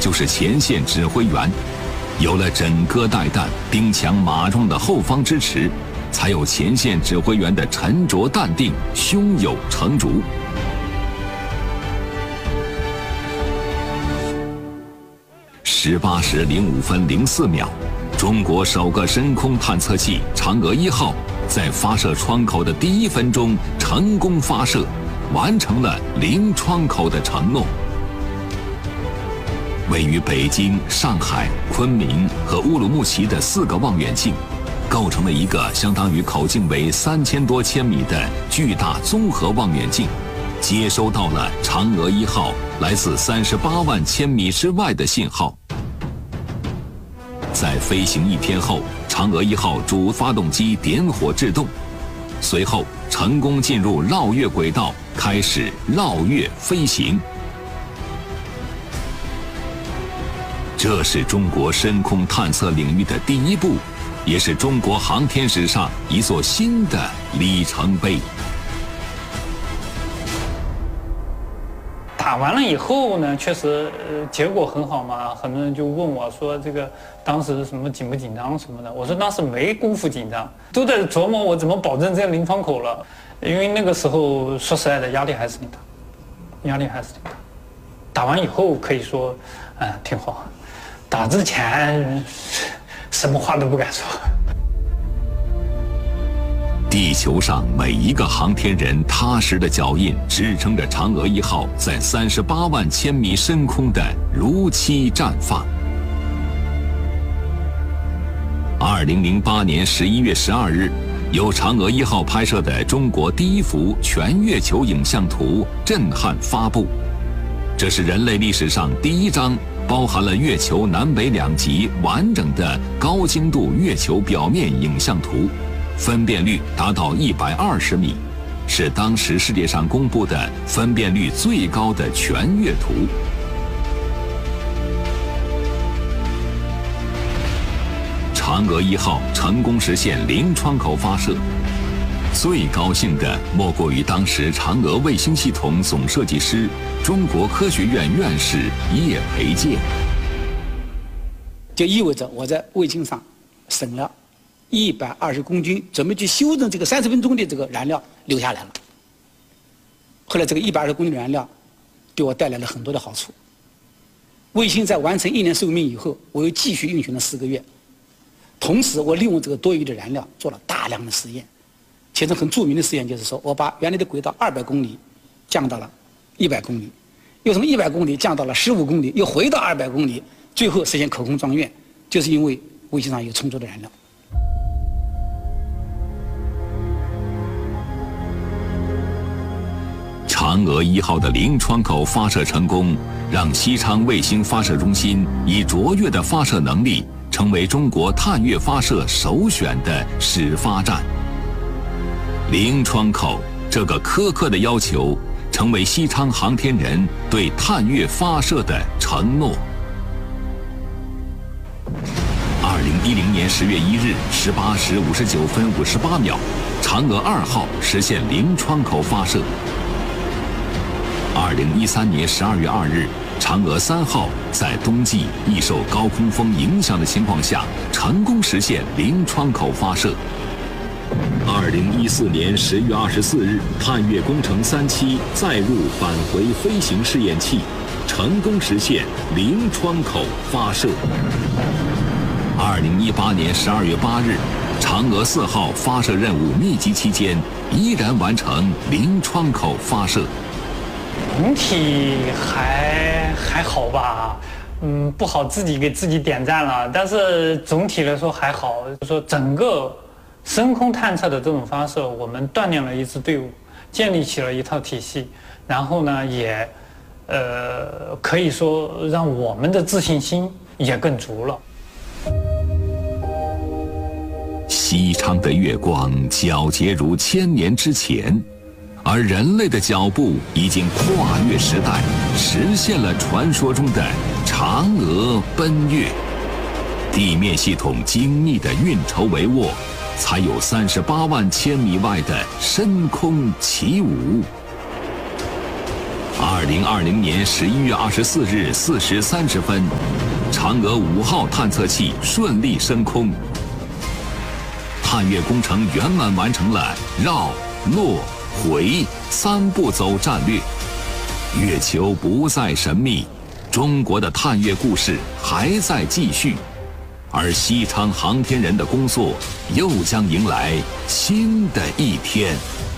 就是前线指挥员。有了枕戈待旦、兵强马壮的后方支持，才有前线指挥员的沉着淡定、胸有成竹。18时05分04秒，中国首个深空探测器嫦娥1号在发射窗口的第1分钟成功发射，完成了零窗口的承诺。位于北京、上海、昆明和乌鲁木齐的4个望远镜，构成了一个相当于口径为3000多千米的巨大综合望远镜，接收到了嫦娥1号来自38万千米之外的信号。在飞行1天后，嫦娥1号主发动机点火制动，随后成功进入绕月轨道，开始绕月飞行。这是中国深空探测领域的第1步，也是中国航天史上一座新的里程碑。 打完了以后呢，确实结果很好嘛，很多人就问我说这个当时什么紧不紧张什么的，我说当时没工夫紧张，都在琢磨我怎么保证这个零窗口了，因为那个时候说实在的压力还是挺大，压力还是挺大。打完以后可以说挺好，打之前什么话都不敢说。 地球上每一个航天人踏实的脚印，支撑着嫦娥1号在38万千米深空的如期绽放。2008年11月12日，由嫦娥1号拍摄的中国第1幅全月球影像图震撼发布。这是人类历史上第1张包含了月球南北2极完整的高精度月球表面影像图。分辨率达到120米，是当时世界上公布的分辨率最高的全月图。嫦娥1号成功实现零窗口发射，最高兴的莫过于当时嫦娥卫星系统总设计师、中国科学院院士叶培建。 就意味着我在卫星上省了120公斤，准备去修正这个30分钟的这个燃料留下来了。后来这个120公斤的燃料对我带来了很多的好处。卫星在完成1年寿命以后，我又继续运行了4个月。同时，我利用这个多余的燃料做了大量的实验。其中很著名的实验就是说，我把原来的轨道200公里降到了100公里，又从100公里降到了15公里，又回到200公里，最后实现可控状元，就是因为卫星上有充足的燃料。 嫦娥1号的零窗口发射成功，让西昌卫星发射中心以卓越的发射能力，成为中国探月发射首选的始发站。零窗口这个苛刻的要求，成为西昌航天人对探月发射的承诺。2010年10月1日18时59分58秒，嫦娥2号实现零窗口发射。2013年12月2日，嫦娥3号在冬季易受高空风影响的情况下，成功实现零窗口发射。2014年10月24日，探月工程3期载入返回飞行试验器，成功实现零窗口发射。2018年12月8日，嫦娥4号发射任务密集期间，依然完成零窗口发射。 总体还好吧，不好自己给自己点赞了，但是总体来说还好。就说整个深空探测的这种发射，我们锻炼了一支队伍，建立起了一套体系，然后呢，也可以说让我们的自信心也更足了。 西昌的月光皎洁如1000年之前。而人类的脚步已经跨越时代，实现了传说中的嫦娥奔月。地面系统精密的运筹帷幄，才有38万千米外的深空起舞。 2020年11月24日4时30分，嫦娥5号探测器顺利升空，探月工程圆满完成了绕、落、回3步走战略。月球不再神秘，中国的探月故事还在继续，而西昌航天人的工作又将迎来新的一天。